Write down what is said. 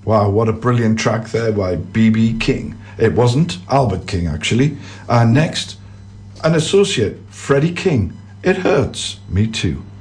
Wow, what a brilliant track there by B.B. King. It wasn't Albert King, actually. And next, an associate, Freddie King. It hurts me too.